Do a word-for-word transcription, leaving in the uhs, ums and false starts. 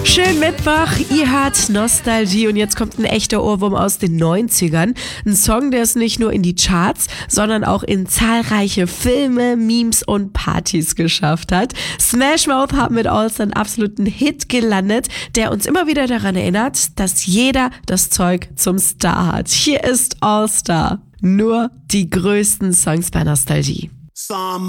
Schönen Mittwoch, ihr hört Nostalgie und jetzt kommt ein echter Ohrwurm aus den neunzigern. Ein Song, der es nicht nur in die Charts, sondern auch in zahlreiche Filme, Memes und Partys geschafft hat. Smash Mouth hat mit All Star einen absoluten Hit gelandet, der uns immer wieder daran erinnert, dass jeder das Zeug zum Star hat. Hier ist All Star. Nur die größten Songs bei Nostalgie. Some